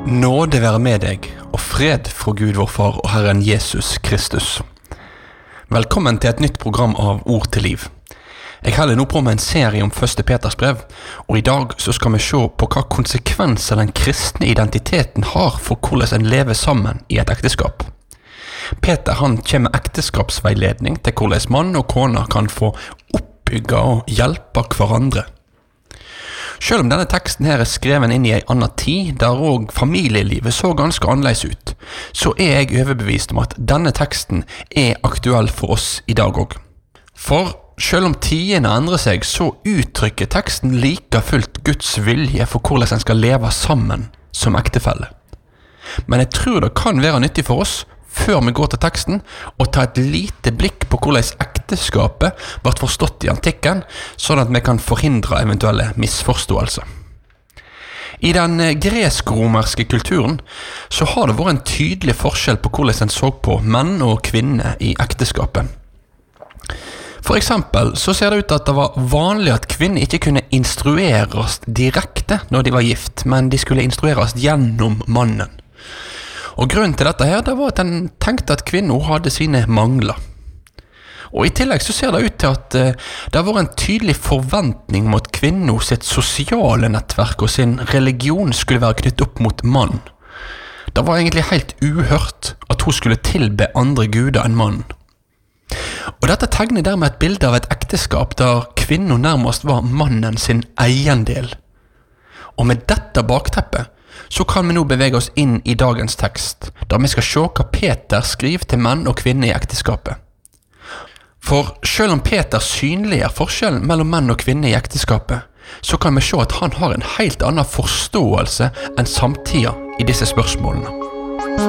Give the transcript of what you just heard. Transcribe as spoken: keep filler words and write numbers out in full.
Nåde være med deg, og fred fra Gud vår Far og Herren Jesus Kristus. Velkommen til et nytt program av Ord til liv. Jeg holder nå på med en serie om første Peters brev, og i dag så skal vi se på hva konsekvenser den kristne identiteten har for hvordan en lever sammen i et ekteskap. Peter han kommer med ekteskapsveiledning til hvordan mann og kone kan få oppbygge og hjelpe hverandre. Selv om denne teksten her er skreven inn i en annen tid, der også familielivet så ganske annerledes ut, så er jeg overbevist om at denne teksten er aktuell for oss i dag også. For selv om tidene endrer seg, så uttrykker teksten like fullt Guds vilje for hvordan en skal leve sammen som ektefelle. Men jeg tror det kan være nyttig for oss, før vi går til teksten, å ta et lite blikk på hvordan ekteskapet ble forstått i antikken, sånn at vi kan forhindre eventuelle misforståelser. I den gresk-romerske kulturen så har det vært en tydelig forskjell på hvordan en så på menn og kvinner i ekteskapet. For eksempel så ser det ut at det var vanlig at kvinner ikke kunne instrueres direkte når de var gift, men de skulle instrueres gjennom mannen. Og grunnen til dette her, det var at en tenkte at kvinnen hadde sine mangler. Og i tillegg så ser det ut til at uh, det har vært en tydelig forventning om at kvinnen sitt sosiale nettverk og sin religion skulle være knyttet opp mot mann. Det var egentlig helt uhørt at hun skulle tilbe andre guder enn mannen. Og dette tegner dermed et bilde av et ekteskap der kvinnen nærmest var mannen sin eiendel. Og med dette bakteppet så kan vi nå bevege oss inn i dagens tekst, der vi skal se hva Peter skriver til menn og kvinner i ekteskapet. For selv om Peter synliggjør forskjellen mellom menn og kvinner i ekteskapet, så kan vi se at han har en helt annen forståelse enn samtida i disse spørsmålene.